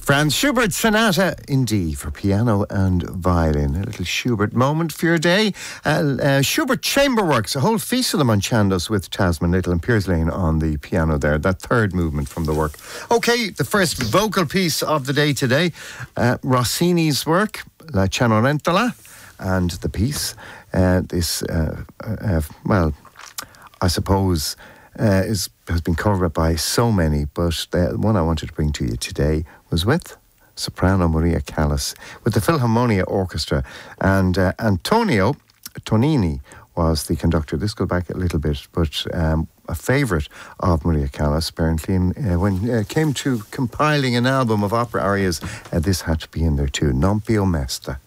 Franz Schubert Sonata in D for piano and violin. A little Schubert moment for your day. Schubert Chamber Works, a whole feast of them on Chandos with Tasman Little and Piers Lane on the piano there. That third movement from the work. Okay, the first vocal piece of the day today. Rossini's work, La Cenerentola, and the piece. I suppose has been covered by so many, but the one I wanted to bring to you today was with soprano Maria Callas, with the Philharmonia Orchestra, and Antonio Tonini was the conductor. This goes back a little bit, but a favourite of Maria Callas, apparently, when it came to compiling an album of opera arias, this had to be in there too, Non più mesta.